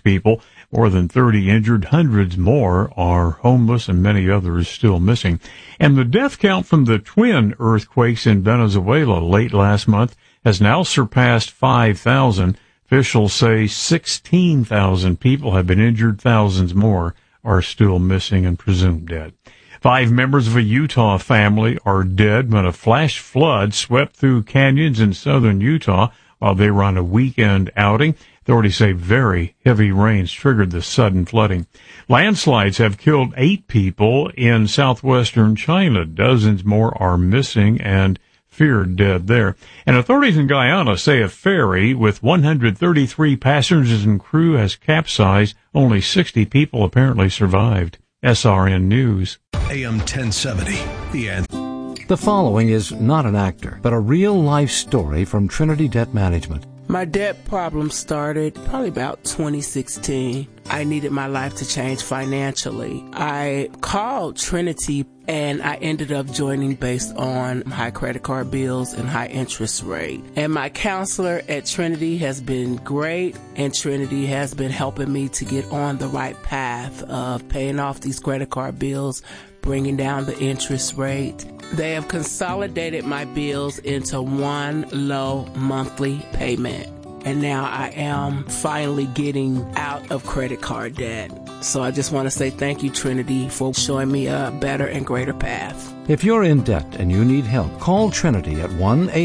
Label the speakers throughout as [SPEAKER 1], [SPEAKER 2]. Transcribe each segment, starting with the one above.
[SPEAKER 1] people, more than 30 injured, hundreds more are homeless, and many others still missing. And the death count from the twin earthquakes in Venezuela late last month has now surpassed 5,000. Officials say 16,000 people have been injured. Thousands more are still missing and presumed dead. 5 members of a Utah family are dead when a flash flood swept through canyons in southern Utah while they were on a weekend outing. Authorities say very heavy rains triggered the sudden flooding. Landslides have killed 8 people in southwestern China. Dozens more are missing and feared dead there. And authorities in Guyana say a ferry with 133 passengers and crew has capsized. Only 60 people apparently survived. SRN News.
[SPEAKER 2] AM 1070, The Answer.
[SPEAKER 3] The following is not an actor, but a real-life story from Trinity Debt Management.
[SPEAKER 4] My debt problem started probably about 2016. I needed my life to change financially. I called Trinity and I ended up joining based on high credit card bills and high interest rate. And my counselor at Trinity has been great, and Trinity has been helping me to get on the right path of paying off these credit card bills, bringing down the interest rate. They have consolidated my bills into one low monthly payment. And now I am finally getting out of credit card debt. So I just want to say thank you, Trinity, for showing me a better and greater path.
[SPEAKER 3] If you're in debt and you need help, call Trinity at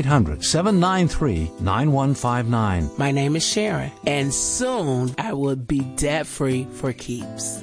[SPEAKER 3] 1-800-793-9159.
[SPEAKER 4] My name is Sharon, and soon I will be debt-free for keeps.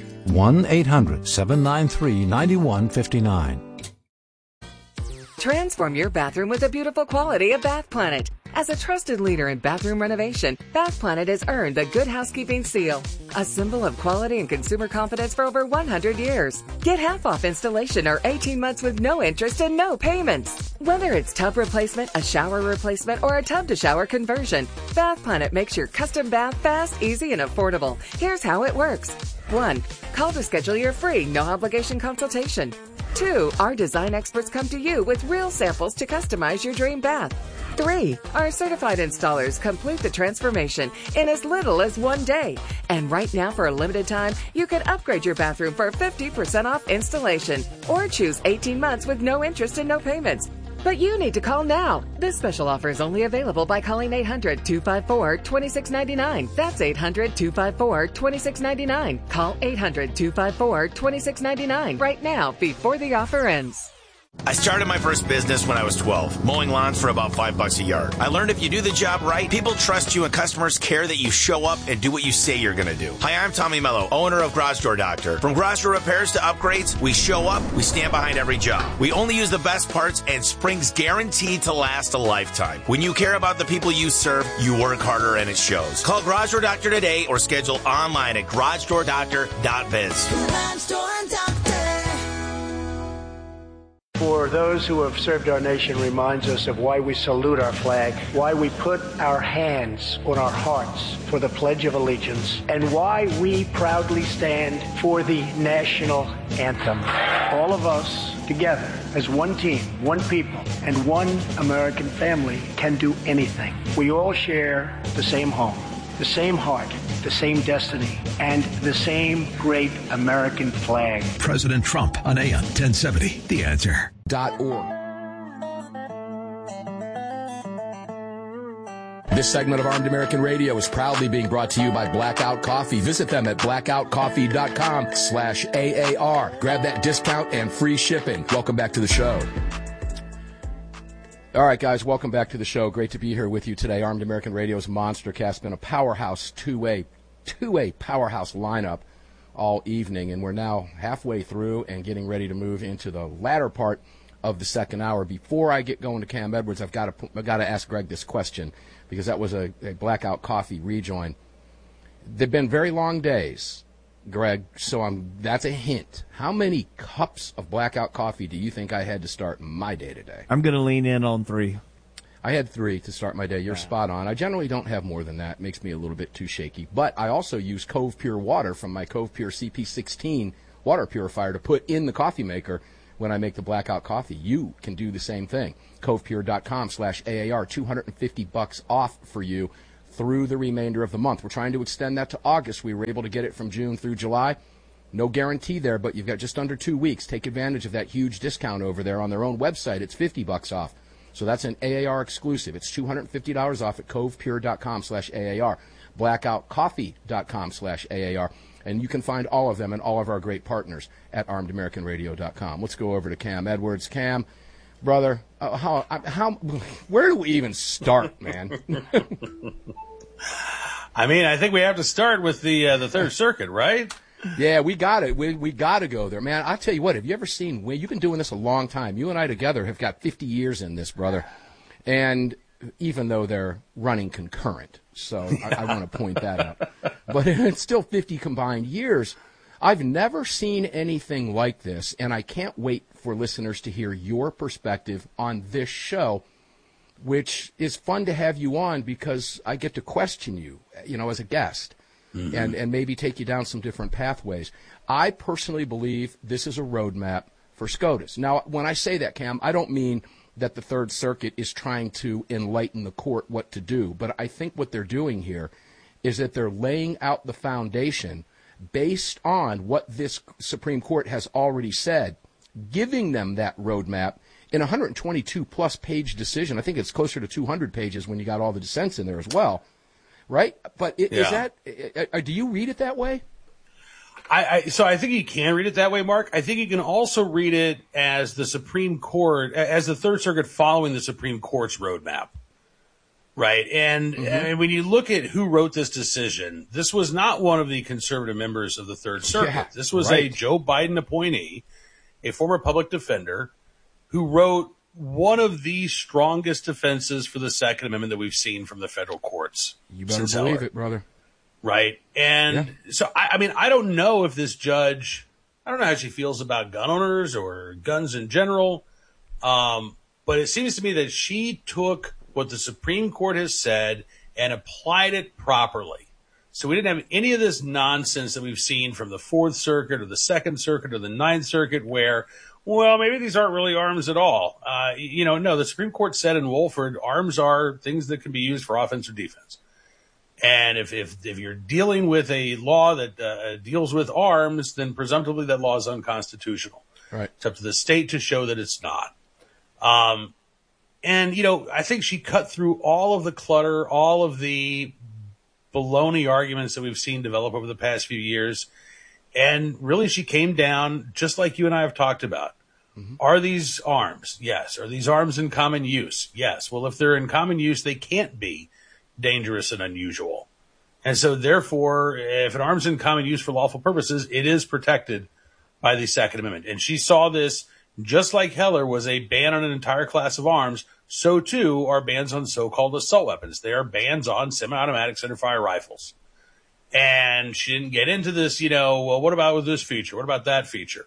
[SPEAKER 3] 1-800-793-9159.
[SPEAKER 5] Transform your bathroom with the beautiful quality of Bath Planet. As a trusted leader in bathroom renovation, Bath Planet has earned the Good Housekeeping seal, a symbol of quality and consumer confidence for over 100 years. Get half off installation or 18 months with no interest and no payments. Whether it's tub replacement, a shower replacement, or a tub-to-shower conversion, Bath Planet makes your custom bath fast, easy, and affordable. Here's how it works. 1. Call to schedule your free, no-obligation consultation. 2. Our design experts come to you with real samples to customize your dream bath. 3. Our certified installers complete the transformation in as little as 1 day. And right now, for a limited time, you can upgrade your bathroom for 50% off installation or choose 18 months with no interest and no payments. But you need to call now. This special offer is only available by calling 800-254-2699. That's 800-254-2699. Call 800-254-2699 right now before the offer ends.
[SPEAKER 6] I started my first business when I was 12, mowing lawns for about $5 a yard. I learned if you do the job right, people trust you and customers care that you show up and do what you say you're going to do. Hi, I'm Tommy Mello, owner of Garage Door Doctor. From garage door repairs to upgrades, we show up, we stand behind every job. We only use the best parts, and spring's guaranteed to last a lifetime. When you care about the people you serve, you work harder and it shows. Call Garage Door Doctor today or schedule online at garagedoordoctor.biz.
[SPEAKER 7] Garage Door Doctor.
[SPEAKER 8] For those who have served our nation reminds us of why we salute our flag, why we put our hands on our hearts for the Pledge of Allegiance, and why we proudly stand for the national anthem. All of us together as one team, one people, and one American family can do anything. We all share the same home, the same heart, the same destiny, and the same great American flag.
[SPEAKER 2] President Trump on AM 1070, The Answer.
[SPEAKER 9] .org. This segment of Armed American Radio is proudly being brought to you by Blackout Coffee. Visit them at blackoutcoffee.com/AAR. Grab that discount and free shipping. Welcome back to the show. All right, guys, welcome back to the show. Great to be here with you today. Armed American Radio's Monster Cast been a powerhouse two-way powerhouse lineup all evening, and we're now halfway through and getting ready to move into the latter part of the second hour. Before I get going to Cam Edwards, I've got to ask Greg this question, because that was a Blackout Coffee rejoin. They've been very long days, Greg, so that's a hint. How many cups of Blackout Coffee do you think I had to start my day today?
[SPEAKER 10] I'm going to lean in on 3.
[SPEAKER 9] I had 3 to start my day. You're spot on. I generally don't have more than that. It makes me a little bit too shaky. But I also use Cove Pure water from my Cove Pure CP16 water purifier to put in the coffee maker when I make the Blackout Coffee. You can do the same thing. CovePure.com/AAR, $250 off for you. through the remainder of the month. We're trying to extend that to August. We were able to get it from June through July. No guarantee there, but you've got just under 2 weeks. Take advantage of that huge discount over there on their own website. It's $50 off. So that's an AAR exclusive. It's $250 off at covepure.com/AAR, blackoutcoffee.com/AAR. And you can find all of them and all of our great partners at armedamericanradio.com. Let's go over to Cam Edwards. Cam, brother, where do we even start, man?
[SPEAKER 7] I mean, I think we have to start with the Third Circuit, right?
[SPEAKER 9] Yeah, we got it. We got to go there, man. I tell you what, have you ever seen? You've been doing this a long time. You and I together have got 50 years in this, brother. And even though they're running concurrent, so I want to point that out. But it's still 50 combined years. I've never seen anything like this, and I can't wait for listeners to hear your perspective on this show, which is fun to have you on because I get to question you, as a guest. Mm-hmm. And maybe take you down some different pathways. I personally believe this is a roadmap for SCOTUS. Now, when I say that, Cam, I don't mean that the Third Circuit is trying to enlighten the court what to do, but I think what they're doing here is that they're laying out the foundation based on what this Supreme Court has already said, giving them that roadmap in a 122-plus page decision. I think it's closer to 200 pages when you got all the dissents in there as well. Right? But is that, do you read it that way?
[SPEAKER 7] So I think you can read it that way, Mark. I think you can also read it as the Supreme Court, as the Third Circuit following the Supreme Court's roadmap. Right? And, and when you look at who wrote this decision, this was not one of the conservative members of the Third Circuit. Yeah, this was a Joe Biden appointee, a former public defender, who wrote one of the strongest defenses for the Second Amendment that we've seen from the federal courts.
[SPEAKER 9] You better believe it, brother.
[SPEAKER 7] Right. And so, I mean, I don't know if this judge, I don't know how she feels about gun owners or guns in general. But it seems to me that she took what the Supreme Court has said and applied it properly. So we didn't have any of this nonsense that we've seen from the Fourth Circuit or the Second Circuit or the Ninth Circuit where, well, maybe these aren't really arms at all. No, the Supreme Court said in Wolford, arms are things that can be used for offense or defense. And if you're dealing with a law that deals with arms, then presumptively that law is unconstitutional.
[SPEAKER 9] Right.
[SPEAKER 7] It's up to the state to show that it's not. I think she cut through all of the clutter, all of the baloney arguments that we've seen develop over the past few years. And really she came down just like you and I have talked about. Mm-hmm. Are these arms? Yes. Are these arms in common use? Yes. Well, if they're in common use, they can't be dangerous and unusual. And so therefore, if an arm's in common use for lawful purposes, it is protected by the Second Amendment. And she saw this just like Heller was a ban on an entire class of arms. So too are bans on so-called assault weapons. They are bans on semi-automatic centerfire rifles. And she didn't get into this, well, what about with this feature? What about that feature?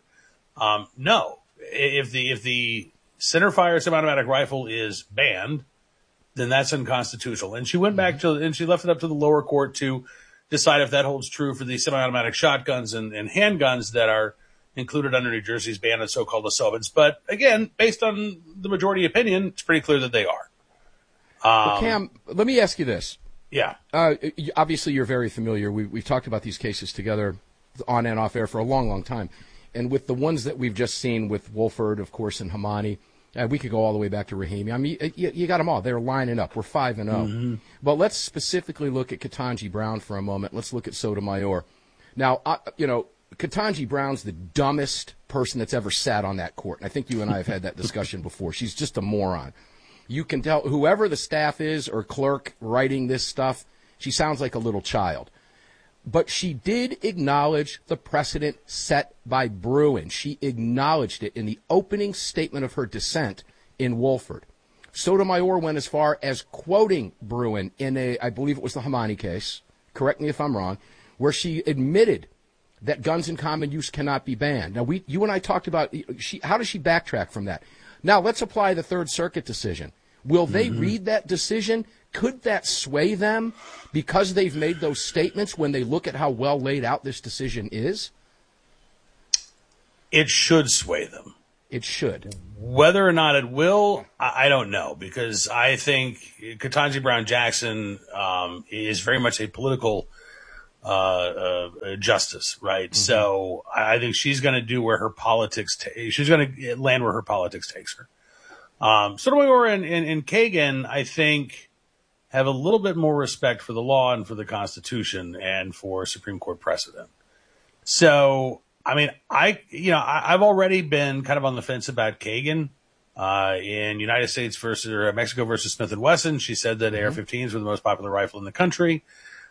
[SPEAKER 7] No. If the centerfire semi-automatic rifle is banned, then that's unconstitutional. And she went back and she left it up to the lower court to decide if that holds true for the semi-automatic shotguns and handguns that are included under New Jersey's ban on so-called assault weapons. But again, based on the majority opinion, it's pretty clear that they are.
[SPEAKER 9] Well, Cam, let me ask you this.
[SPEAKER 7] Yeah.
[SPEAKER 9] Obviously, you're very familiar. We've talked about these cases together on and off air for a long, long time. And with the ones that we've just seen with Wolford, of course, and Hamani, we could go all the way back to Rahimi. I mean, you got them all. They're lining up. We're 5-0. Mm-hmm. But let's specifically look at Ketanji Brown for a moment. Let's look at Sotomayor. Now, Ketanji Brown's the dumbest person that's ever sat on that court. And I think you and I have had that discussion before. She's just a moron. You can tell whoever the staff is or clerk writing this stuff, she sounds like a little child. But she did acknowledge the precedent set by Bruen. She acknowledged it in the opening statement of her dissent in Wolford. Sotomayor went as far as quoting Bruen in I believe it was the Hamani case, correct me if I'm wrong, where she admitted that guns in common use cannot be banned. Now, you and I talked about how does she backtrack from that? Now, let's apply the Third Circuit decision. Will they read that decision? Could that sway them because they've made those statements when they look at how well laid out this decision is?
[SPEAKER 7] It should sway them.
[SPEAKER 9] It should.
[SPEAKER 7] Whether or not it will, I don't know, because I think Ketanji Brown Jackson is very much a political justice, right? Mm-hmm. So I think she's going to do where her politics. She's going to land where her politics takes her. Sotomayor and Kagan, I think, have a little bit more respect for the law and for the Constitution and for Supreme Court precedent. So, I mean, I've already been kind of on the fence about Kagan in United States versus Mexico versus Smith & Wesson. She said that AR-15s were the most popular rifle in the country.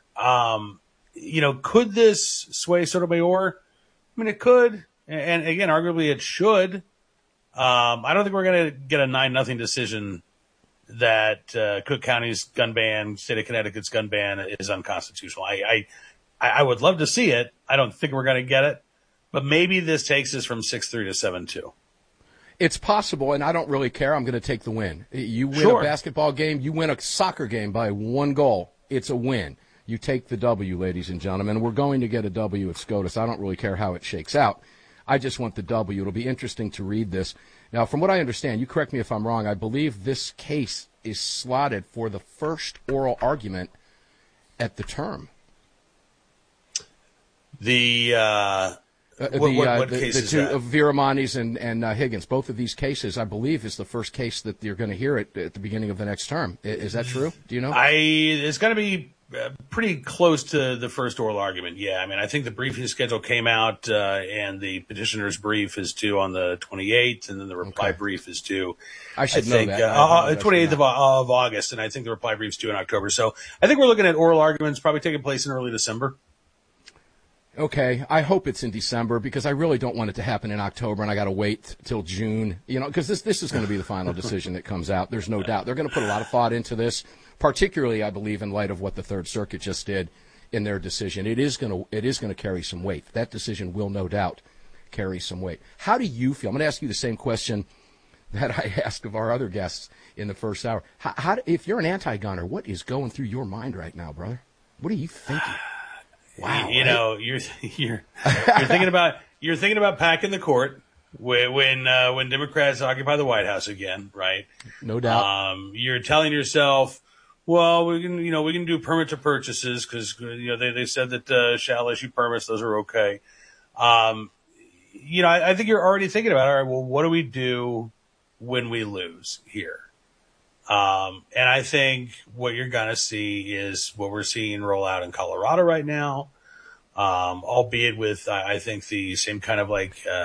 [SPEAKER 7] Could this sway Sotomayor? I mean, it could, and again, arguably it should. I don't think we're going to get a 9-0 decision that Cook County's gun ban, state of Connecticut's gun ban is unconstitutional. I would love to see it. I don't think we're going to get it, but maybe this takes us from 6-3 to 7-2.
[SPEAKER 9] It's possible, and I don't really care. I'm going to take the win. You win a basketball game, you win a soccer game by 1 goal. It's a win. You take the W, ladies and gentlemen. We're going to get a W at SCOTUS. I don't really care how it shakes out. I just want the W. It'll be interesting to read this. Now, from what I understand, you correct me if I'm wrong, I believe this case is slotted for the first oral argument at the term.
[SPEAKER 7] What case is that?
[SPEAKER 9] Viramanis and Higgins. Both of these cases, I believe, is the first case that you're going to hear at the beginning of the next term. Is that true? Do you know?
[SPEAKER 7] It's going to be pretty close to the first oral argument. Yeah, I mean, I think the briefing schedule came out, and the petitioner's brief is due on the 28th, and then the reply brief is due.
[SPEAKER 9] I should know that.
[SPEAKER 7] 28th of August, and I think the reply brief's due in October. So I think we're looking at oral arguments probably taking place in early December.
[SPEAKER 9] Okay, I hope it's in December because I really don't want it to happen in October, and I got to wait till June. Because this is going to be the final decision that comes out. There's no doubt. They're going to put a lot of thought into this, particularly, I believe, in light of what the Third Circuit just did in their decision. It is going to carry some weight. That decision will no doubt carry some weight. How do you feel? I'm going to ask you the same question that I asked of our other guests in the first hour. If you're an anti-gunner, what is going through your mind right now, brother? What are you thinking? Wow,
[SPEAKER 7] you're thinking about packing the court when Democrats occupy the White House again, right?
[SPEAKER 9] No doubt.
[SPEAKER 7] You're telling yourself, well, we can do permit to purchases because they said that shall issue permits, those are okay. I think you're already thinking about, all right, well, what do we do when we lose here? And I think what you're going to see is what we're seeing roll out in Colorado right now, albeit with, I think, the same kind of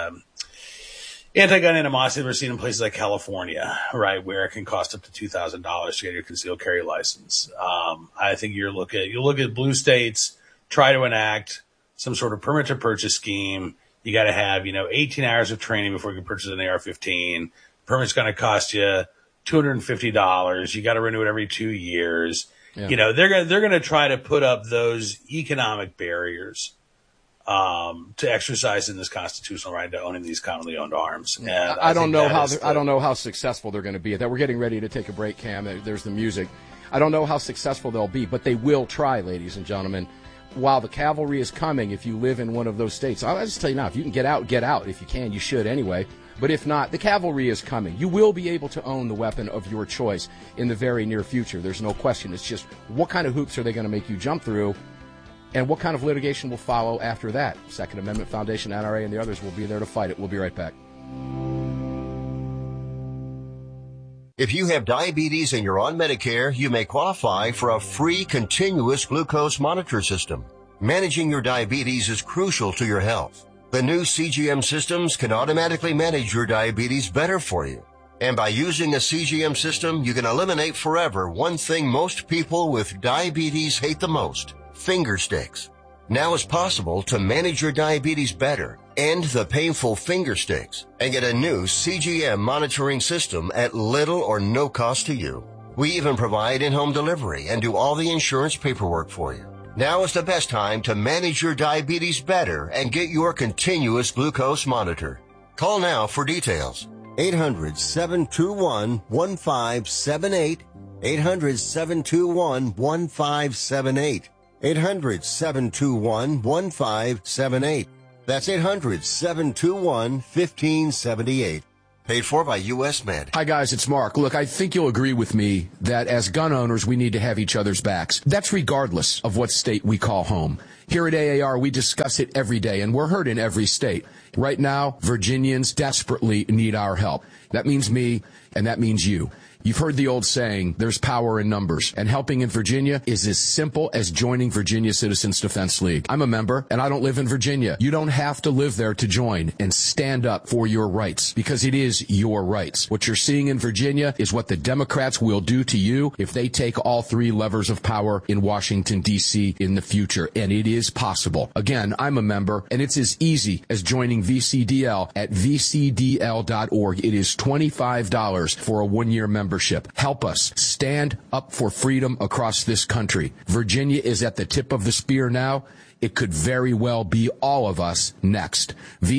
[SPEAKER 7] anti-gun animosity we're seeing in places like California, right, where it can cost up to $2,000 to get your concealed carry license. I think you look at blue states, try to enact some sort of permit to purchase scheme. You got to have, 18 hours of training before you can purchase an AR-15. Permit's going to cost you $250. You got to renew it every 2 years. Yeah. They're going to try to put up those economic barriers to exercising this constitutional right to owning these commonly owned arms. And
[SPEAKER 9] I don't know how successful they're going to be. That we're getting ready to take a break, Cam. There's the music. I don't know how successful they'll be, but they will try, ladies and gentlemen. While the cavalry is coming, if you live in one of those states, I'll just tell you now, if you can get out, get out. If you can, you should anyway. But if not, the cavalry is coming. You will be able to own the weapon of your choice in the very near future. There's no question. It's just what kind of hoops are they going to make you jump through, and what kind of litigation will follow after that? Second Amendment Foundation, NRA, and the others will be there to fight it. We'll be right back.
[SPEAKER 10] If you have diabetes and you're on Medicare, you may qualify for a free continuous glucose monitor system. Managing your diabetes is crucial to your health. The new CGM systems can automatically manage your diabetes better for you. And by using a CGM system, you can eliminate forever one thing most people with diabetes hate the most: finger sticks. Now it's possible to manage your diabetes better, end the painful finger sticks, and get a new CGM monitoring system at little or no cost to you. We even provide in-home delivery and do all the insurance paperwork for you. Now is the best time to manage your diabetes better and get your continuous glucose monitor. Call now for details. 800-721-1578. 800-721-1578. 800-721-1578. That's 800-721-1578. Paid for by U.S. Med.
[SPEAKER 9] Hi, guys, it's Mark. Look, I think you'll agree with me that as gun owners, we need to have each other's backs. That's regardless of what state we call home. Here at AAR, we discuss it every day, and we're heard in every state. Right now, Virginians desperately need our help. That means me, and that means you. You've heard the old saying, there's power in numbers, and helping in Virginia is as simple as joining Virginia Citizens Defense League. I'm a member, and I don't live in Virginia. You don't have to live there to join and stand up for your rights, because it is your rights. What you're seeing in Virginia is what the Democrats will do to you if they take all three levers of power in Washington, D.C. in the future, and it is possible. Again, I'm a member, and it's as easy as joining VCDL at vcdl.org. It is $25 for a one-year membership. Help us stand up for freedom across this country. Virginia is at the tip of the spear now. It could very well be all of us next.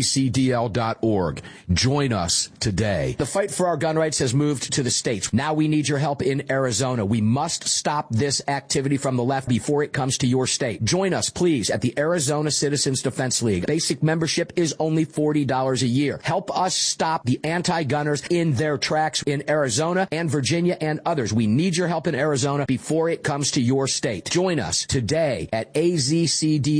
[SPEAKER 9] VCDL.org. Join us today. The fight for our gun rights has moved to the states. Now we need your help in Arizona. We must stop this activity from the left before it comes to your state. Join us, please, at the Arizona Citizens Defense League. Basic membership is only $40 a year. Help us stop the anti-gunners in their tracks in Arizona and Virginia and others. We need your help in Arizona before it comes to your state. Join us today at AZCDL.org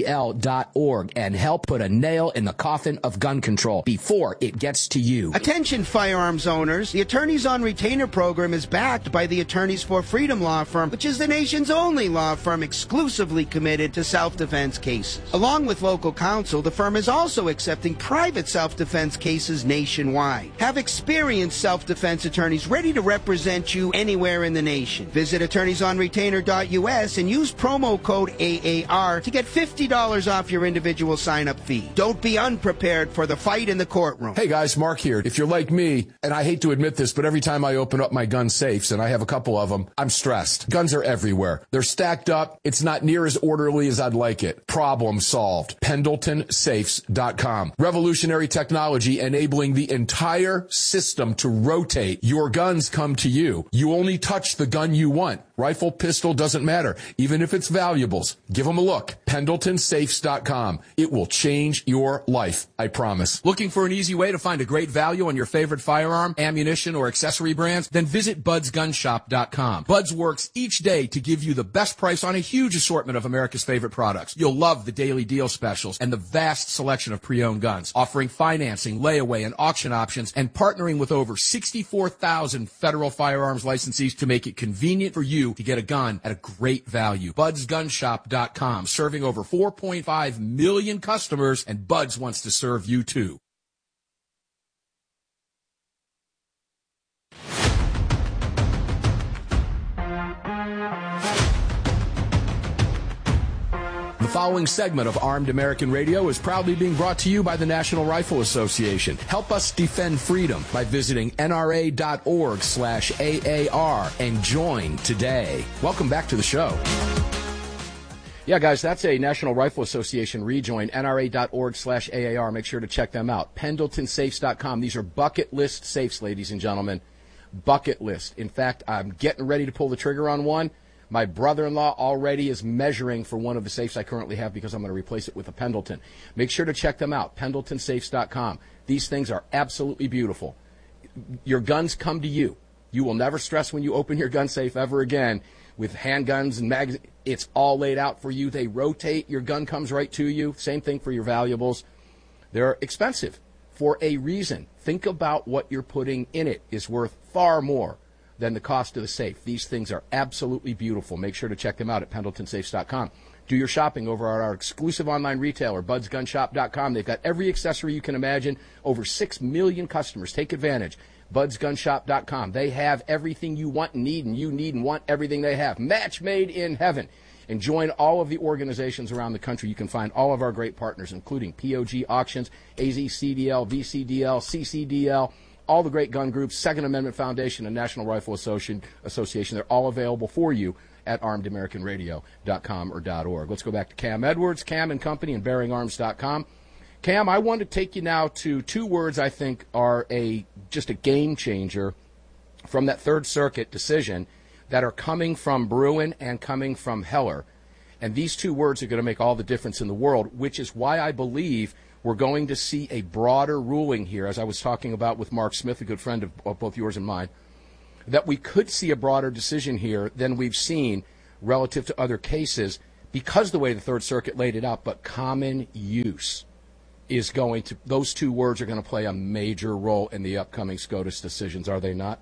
[SPEAKER 9] and help put a nail in the coffin of gun control before it gets to you.
[SPEAKER 11] Attention firearms owners. The Attorneys on Retainer program is backed by the Attorneys for Freedom law firm, which is the nation's only law firm exclusively committed to self-defense cases. Along with local counsel, the firm is also accepting private self-defense cases nationwide. Have experienced self-defense attorneys ready to represent you anywhere in the nation. Visit attorneysonretainer.us and use promo code AAR to get $50 off your individual sign-up fee. Don't be unprepared for the fight in the courtroom.
[SPEAKER 9] Hey guys, Mark here. If you're like me, and I hate to admit this, but every time I open up my gun safes, and I have a couple of them, I'm stressed. Guns are everywhere. They're stacked up. It's not near as orderly as I'd like it. Problem solved. PendletonSafes.com. Revolutionary technology enabling the entire system to rotate. Your guns come to you. You only touch the gun you want. Rifle, pistol, doesn't matter. Even if it's valuables. Give them a look. PendletonSafes.com. It will change your life, I promise. Looking for an easy way to find a great value on your favorite firearm, ammunition, or accessory brands? Then visit BudsGunShop.com. Buds works each day to give you the best price on a huge assortment of America's favorite products. You'll love the daily deal specials and the vast selection of pre-owned guns, offering financing, layaway, and auction options, and partnering with over 64,000 federal firearms licensees to make it convenient for you to get a gun at a great value. BudsGunShop.com, serving over 4.5 million customers, and Buds wants to serve you too. The following segment of Armed American Radio is proudly being brought to you by the National Rifle Association. Help us defend freedom by visiting nra.org/AAR and join today. Welcome back to the show. Yeah, guys, that's a National Rifle Association rejoin, nra.org/AAR. Make sure to check them out. PendletonSafes.com. These are bucket list safes, ladies and gentlemen. Bucket list. In fact, I'm getting ready to pull the trigger on one. My brother-in-law already is measuring for one of the safes I currently have because I'm going to replace it with a Pendleton. Make sure to check them out, PendletonSafes.com. These things are absolutely beautiful. Your guns come to you. You will never stress when you open your gun safe ever again with handguns and magazines. It's all laid out for you. They rotate. Your gun comes right to you. Same thing for your valuables. They're expensive for a reason. Think about what you're putting in it is worth far more than the cost of the safe. These things are absolutely beautiful. Make sure to check them out at PendletonSafes.com. Do your shopping over at our exclusive online retailer, BudsGunShop.com. They've got every accessory you can imagine. Over 6 million customers. Take advantage. BudsGunShop.com. They have everything you want and need, and you need and want everything they have. Match made in heaven. And join all of the organizations around the country. You can find all of our great partners, including POG Auctions, AZCDL, VCDL, CCDL, all the great gun groups, Second Amendment Foundation, and National Rifle Association. They're all available for you at armedamericanradio.com or .org. Let's go back to Cam Edwards, Cam and Company, and BearingArms.com. Cam, I want to take you now to two words I think are just a game changer from that Third Circuit decision that are coming from Bruen and coming from Heller. And these two words are going to make all the difference in the world, which is why I believe we're going to see a broader ruling here, as I was talking about with Mark Smith, a good friend of both yours and mine, that we could see a broader decision here than we've seen relative to other cases because the way the Third Circuit laid it out, but common use is going to, those two words are going to play a major role in the upcoming SCOTUS decisions, are they not?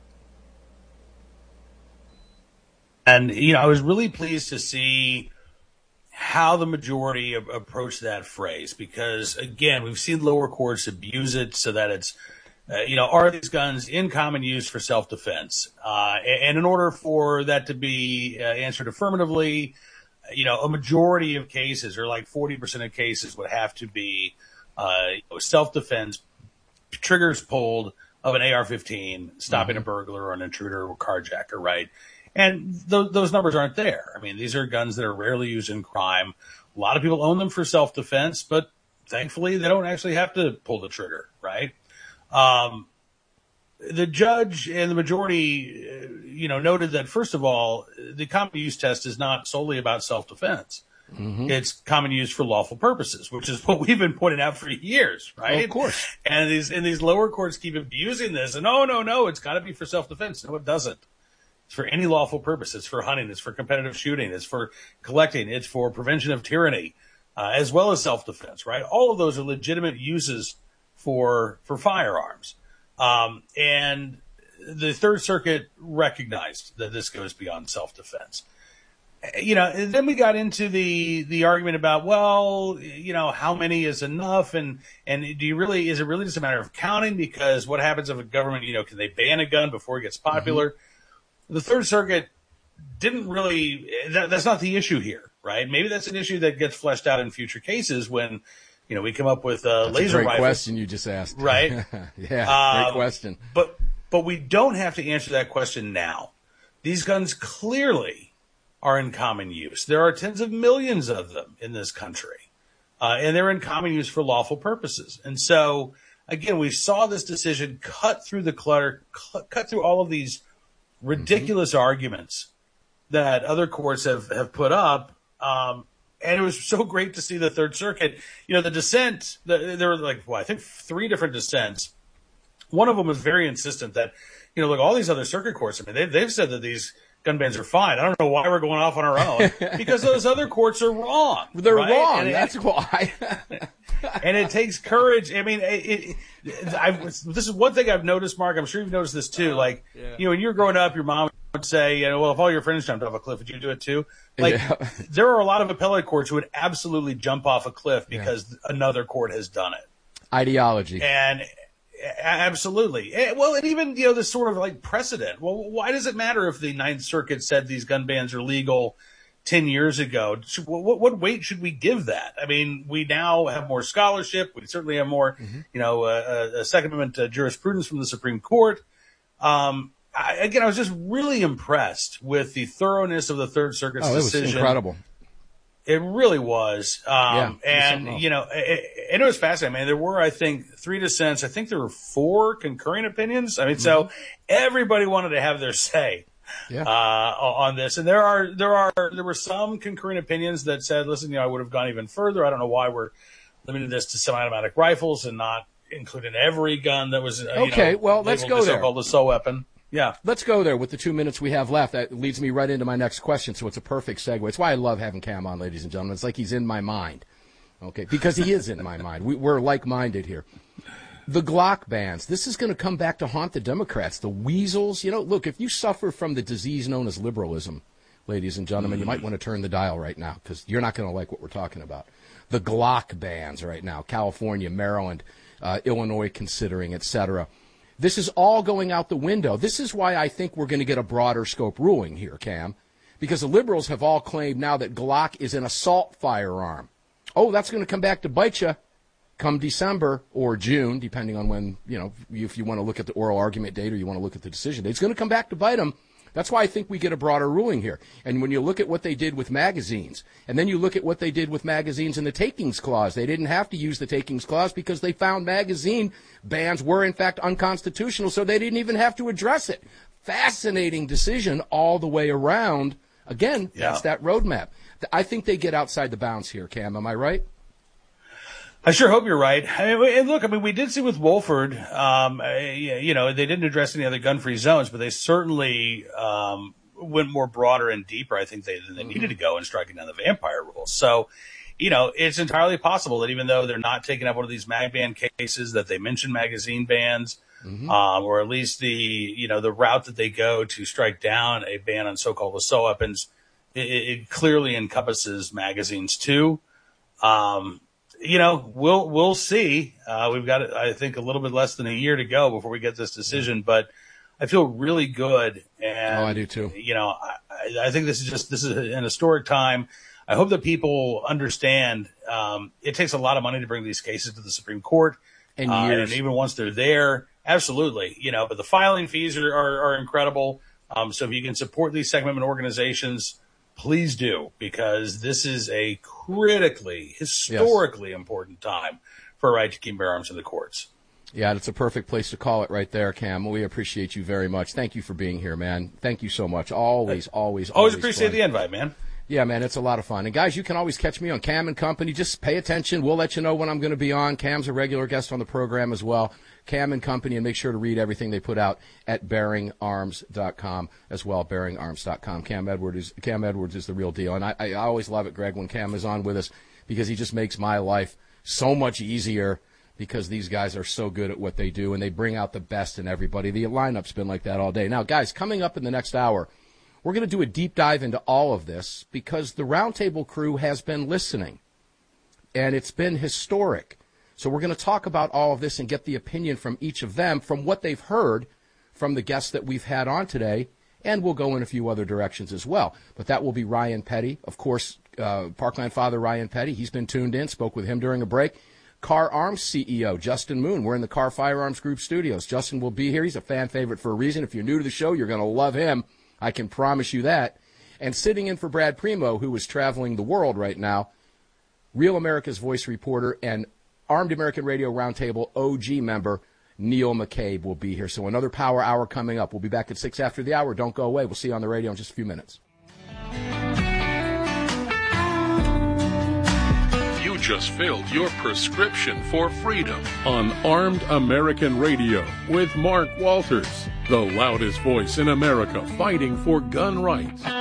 [SPEAKER 7] And, I was really pleased to see how the majority approached that phrase because, again, we've seen lower courts abuse it so that it's, are these guns in common use for self-defense? And in order for that to be answered affirmatively, a majority of cases, or like 40% of cases, would have to be self-defense, triggers pulled of an AR-15, stopping a burglar or an intruder or carjacker, right? And those numbers aren't there. I mean, these are guns that are rarely used in crime. A lot of people own them for self-defense, but thankfully they don't actually have to pull the trigger, right? The judge and the majority, noted that, first of all, the common use test is not solely about self-defense. Mm-hmm. It's common use for lawful purposes, which is what we've been pointing out for years, right?
[SPEAKER 9] Oh, of course.
[SPEAKER 7] And these lower courts keep abusing this. And no, it's got to be for self-defense. No, it doesn't. It's for any lawful purpose. It's for hunting. It's for competitive shooting. It's for collecting. It's for prevention of tyranny, as well as self-defense, right? All of those are legitimate uses for firearms. And the Third Circuit recognized that this goes beyond self-defense. And then we got into the argument about, well, how many is enough? And is it really just a matter of counting? Because what happens if a government, can they ban a gun before it gets popular? Mm-hmm. The Third Circuit didn't really, that's not the issue here, right? Maybe that's an issue that gets fleshed out in future cases when, we come up with laser rifles.
[SPEAKER 9] That's a great question you just asked.
[SPEAKER 7] Right?
[SPEAKER 9] Yeah, great question.
[SPEAKER 7] But we don't have to answer that question now. These guns clearly are in common use. There are tens of millions of them in this country, and they're in common use for lawful purposes. And so, again, we saw this decision cut through the clutter, cut through all of these ridiculous arguments that other courts have put up. And it was so great to see the Third Circuit. The dissent, there were I think 3 different dissents. One of them was very insistent that, all these other circuit courts, I mean, they've said that these gun bans are fine. I don't know why we're going off on our own because those other courts are wrong.
[SPEAKER 9] They're
[SPEAKER 7] right?
[SPEAKER 9] wrong. That's why.
[SPEAKER 7] And it takes courage. I mean, this is one thing I've noticed, Mark. I'm sure you've noticed this too. When you were growing up, your mom would say, well, if all your friends jumped off a cliff, would you do it too? There are a lot of appellate courts who would absolutely jump off a cliff because another court has done it.
[SPEAKER 9] Ideology.
[SPEAKER 7] And absolutely. Well, and even, this sort of precedent. Well, why does it matter if the Ninth Circuit said these gun bans are legal 10 years ago? What weight should we give that? I mean, we now have more scholarship. We certainly have more, a Second Amendment jurisprudence from the Supreme Court. I was just really impressed with the thoroughness of the Third Circuit's decision.
[SPEAKER 9] It was incredible.
[SPEAKER 7] It really was. And it was fascinating. I mean, there were, I think, 3 dissents. I think there were 4 concurring opinions. I mean, so everybody wanted to have their say on this. And there were some concurring opinions that said, listen, I would have gone even further. I don't know why we're limiting this to semi-automatic rifles and not including every gun that was,
[SPEAKER 9] let's go there.
[SPEAKER 7] So-called assault weapon. Yeah.
[SPEAKER 9] Let's go there with the 2 minutes we have left. That leads me right into my next question, so it's a perfect segue. It's why I love having Cam on, ladies and gentlemen. It's like he's in my mind, okay, because he is in my mind. We're like-minded here. The Glock bans, this is going to come back to haunt the Democrats. The weasels, look, if you suffer from the disease known as liberalism, ladies and gentlemen, you might want to turn the dial right now because you're not going to like what we're talking about. The Glock bans right now, California, Maryland, Illinois considering, et cetera. This is all going out the window. This is why I think we're going to get a broader scope ruling here, Cam, because the liberals have all claimed now that Glock is an assault firearm. Oh, that's going to come back to bite you come December or June, depending on when, if you want to look at the oral argument date or you want to look at the decision date. It's going to come back to bite them. That's why I think we get a broader ruling here. And when you look at what they did with magazines, and then you look at what they did with magazines in the takings clause, they didn't have to use the takings clause because they found magazine bans were, in fact, unconstitutional, so they didn't even have to address it. Fascinating decision all the way around. Again, that's that roadmap. I think they get outside the bounds here, Cam. Am I right?
[SPEAKER 7] I sure hope you're right. And look, we did see with Wolford, they didn't address any other gun-free zones, but they certainly went more broader and deeper, I think, than they needed to go in striking down the vampire rules. So, it's entirely possible that even though they're not taking up one of these mag ban cases, that they mention magazine bans, or at least the route that they go to strike down a ban on so-called assault weapons, it clearly encompasses magazines too. We'll see. We've got, I think, a little bit less than a year to go before we get this decision, but I feel really good. And,
[SPEAKER 9] I do too.
[SPEAKER 7] I think this is an historic time. I hope that people understand, it takes a lot of money to bring these cases to the Supreme Court.
[SPEAKER 9] And years.
[SPEAKER 7] And even once they're there, absolutely, but the filing fees are incredible. So if you can support these Second Amendment organizations, please do, because this is a historically important time for a right to keep bear arms in the courts.
[SPEAKER 9] Yeah, it's a perfect place to call it right there, Cam. We appreciate you very much. Thank you for being here, man. Thank you so much. Always
[SPEAKER 7] appreciate the invite, man.
[SPEAKER 9] Yeah, man, it's a lot of fun. And, guys, you can always catch me on Cam and Company. Just pay attention. We'll let you know when I'm going to be on. Cam's a regular guest on the program as well. Cam and Company, and make sure to read everything they put out at BearingArms.com as well, BearingArms.com. Cam Edwards is the real deal. And I always love it, Greg, when Cam is on with us, because he just makes my life so much easier, because these guys are so good at what they do, and they bring out the best in everybody. The lineup's been like that all day. Now, guys, coming up in the next hour, we're going to do a deep dive into all of this, because the Roundtable crew has been listening, and it's been historic. So we're going to talk about all of this and get the opinion from each of them, from what they've heard from the guests that we've had on today, and we'll go in a few other directions as well. But that will be Ryan Petty, of course, Parkland father Ryan Petty. He's been tuned in, spoke with him during a break. Car Arms CEO Justin Moon. We're in the Car Firearms Group studios. Justin will be here. He's a fan favorite for a reason. If you're new to the show, you're going to love him. I can promise you that. And sitting in for Brad Primo, who is traveling the world right now, Real America's Voice reporter and Armed American Radio Roundtable OG member Neil McCabe will be here. So another Power Hour coming up. We'll be back at 6 after the hour. Don't go away. We'll see you on the radio in just a few minutes.
[SPEAKER 12] You just filled your prescription for freedom on Armed American Radio with Mark Walters, the loudest voice in America fighting for gun rights.